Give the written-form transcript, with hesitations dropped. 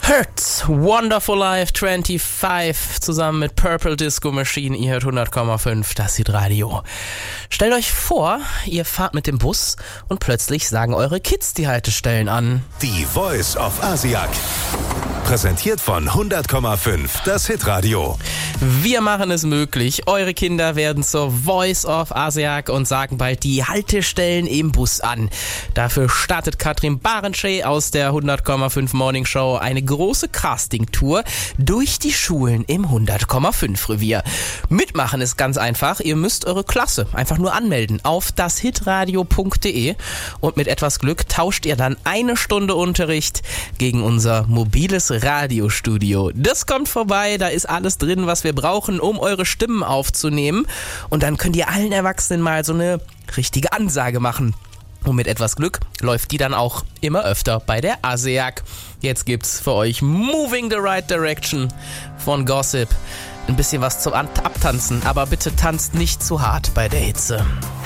Hurts, Wonderful Life 25 zusammen mit Purple Disco Machine. Ihr hört 100,5, das Hitradio. Stellt euch vor, ihr fahrt mit dem Bus und plötzlich sagen eure Kids die Haltestellen an. Die Voice of Asiac. Präsentiert von 100,5, das Hitradio. Wir machen es möglich. Eure Kinder werden zur Voice of Asiac und sagen bald die Haltestellen im Bus an. Dafür startet Katrin Barensche aus der 100,5 Morning Show eine große Casting-Tour durch die Schulen im 100,5 Revier. Mitmachen ist ganz einfach. Ihr müsst eure Klasse einfach nur anmelden auf dashitradio.de und mit etwas Glück tauscht ihr dann 1 Stunde Unterricht gegen unser mobiles Radiostudio. Das kommt vorbei, da ist alles drin, was wir brauchen, um eure Stimmen aufzunehmen. Und dann könnt ihr allen Erwachsenen mal so eine richtige Ansage machen. Und mit etwas Glück läuft die dann auch immer öfter bei der ASEAC. Jetzt gibt's für euch Moving the Right Direction von Gossip. Ein bisschen was zum Abtanzen, aber bitte tanzt nicht zu hart bei der Hitze.